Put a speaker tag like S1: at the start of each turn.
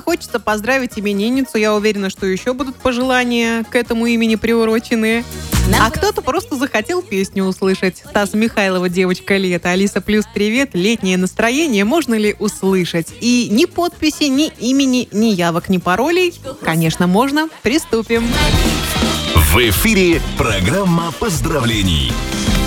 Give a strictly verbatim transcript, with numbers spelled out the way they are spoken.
S1: хочется поздравить именинницу. Я уверена, что еще будут пожелания к этому имени приурочены. А кто-то просто захотел песню услышать. Стас Михайлова «Девочка лета». Алиса Плюс, привет. Летнее настроение можно ли услышать? И ни подписи, ни имени, ни явок, ни паролей, конечно, можно. Приступим.
S2: В эфире программа поздравлений.